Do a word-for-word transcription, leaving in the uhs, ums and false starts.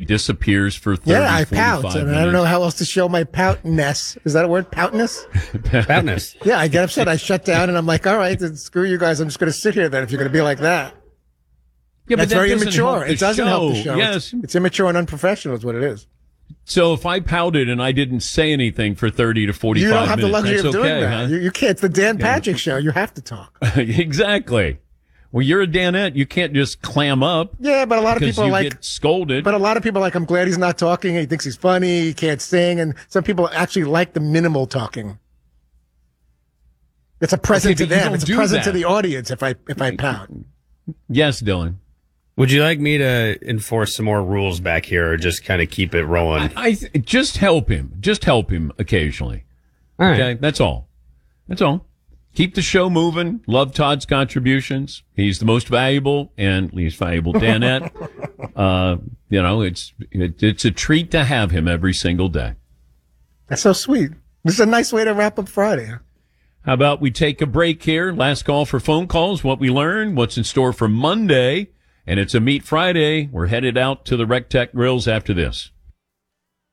disappears for thirty, yeah, I forty-five pout, and minutes. I don't know how else to show my poutness. Is that a word? Poutness? Poutness. Yeah, I get upset. I shut down, and I'm like, all right, then screw you guys. I'm just going to sit here then if you're going to be like that. Yeah, That's but that very doesn't immature. help the It doesn't help the show. show. Yes. It's, it's immature and unprofessional is what it is. So if I pouted and I didn't say anything for thirty to forty-five You don't have minutes, the luxury that's of doing okay, that. huh? You, you can't. It's the Dan Patrick show. You have to talk. Exactly. Well, you're a Danette. You can't just clam up. Yeah, but a lot of because people are you like get scolded. But a lot of people are like, I'm glad he's not talking. He thinks he's funny. He can't sing. And some people actually like the minimal talking. It's a present Okay, to but you them. don't It's a do present that. to the audience if I if I pout. Yes, Dylan. Would you like me to enforce some more rules back here, or just kind of keep it rolling? I, I th- just help him. Just help him occasionally. All right. Okay, that's all. That's all. Keep the show moving. Love Todd's contributions. He's the most valuable and least valuable Danette. uh, you know, it's it, it's a treat to have him every single day. That's so sweet. This is a nice way to wrap up Friday. How about we take a break here? Last call for phone calls. What we learned, what's in store for Monday, and it's a Meat Friday. We're headed out to the Rec Tech Grills after this.